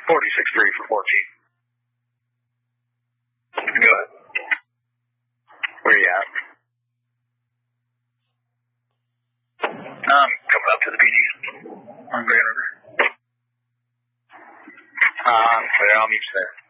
46-3 for 14. Go ahead. Where you at? Coming up to the PD on Grand River. There, I'll meet you there.